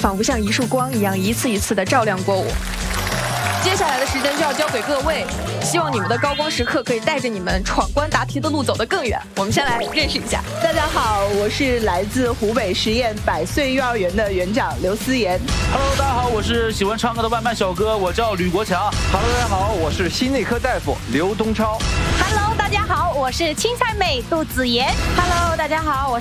仿佛像一束光一样一次一次地照亮过我。接下来的时间就要交给各位，希望你们的高光时刻可以带着你们闯关答题的路走得更远。我们先来认识一下。 大家好，我是来自湖北实验100岁幼儿园的园长刘思妍。 Hello， 大家好，我是喜欢唱歌的外卖小哥，我叫吕国强。 Hello， 大家好，我是心内科大夫刘东超。 Hello， 大家好，我是青菜妹杜子妍。 Hello， 大家好，我